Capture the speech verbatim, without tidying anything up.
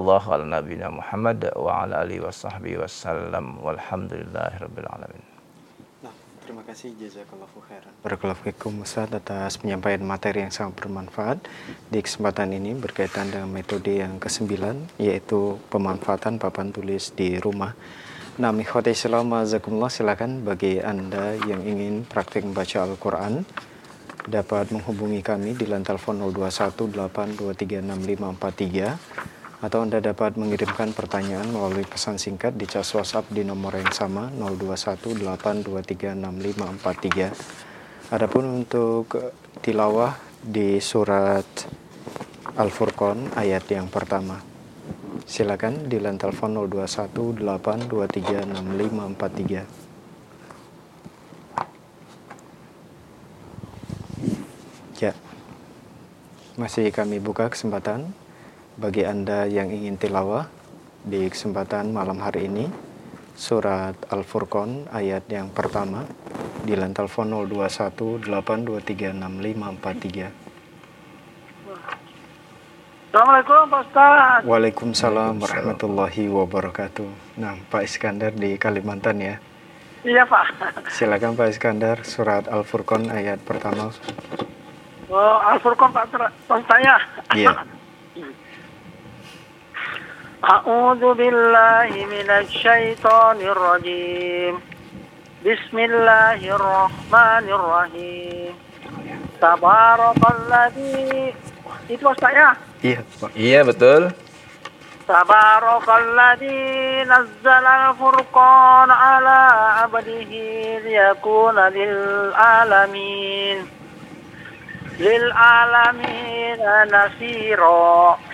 Allahu ala nabiyina Muhammad wa ala alihi washabbihi wasallam walhamdulillahirabbil alamin. Nah, terima kasih jazakallahu khairan. Barakallahu fikum Ustaz atas penyampaian materi yang sangat bermanfaat di kesempatan ini berkaitan dengan metode yang kesembilan, yaitu pemanfaatan papan tulis di rumah. Nah, ikhwati Islam azakumullah, silakan bagi Anda yang ingin praktik membaca Al-Qur'an dapat menghubungi kami di line telepon nol dua satu delapan dua tiga enam lima empat tiga, atau Anda dapat mengirimkan pertanyaan melalui pesan singkat di cas WhatsApp di nomor yang sama nol dua satu delapan dua tiga enam lima empat tiga. Adapun untuk tilawah di surat Al-Furqan ayat yang pertama, silakan di line telepon nol dua satu delapan dua tiga enam lima empat tiga. Ya, masih kami buka kesempatan bagi Anda yang ingin tilawah di kesempatan malam hari ini, surat Al-Furqan ayat yang pertama di line telepon nol dua satu delapan dua tiga enam lima empat tiga. Assalamualaikum Pak Ustaz. Waalaikumsalam warahmatullahi wabarakatuh. Nah, Pak Iskandar di Kalimantan ya? Iya Pak. Silakan Pak Iskandar, surat Al-Furqan ayat pertama. Oh, Al-Furqan Pak Ustaz ya? Iya. A'udzu billahi minasy syaithanir rajim. Bismillahirrahmanirrahim. Tabarakalladzi. Itu Ustaz ya? Iya, Pak. Iya, betul. Tabarakalladzi nazzala al-furqan ala 'abdihi liyakuna lil alamin lil alamin nasira.